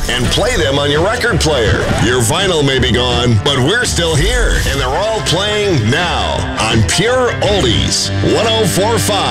and play them on your record player. Your vinyl may be gone, but we're still here, and they're all playing now on Pure Oldies 104.5.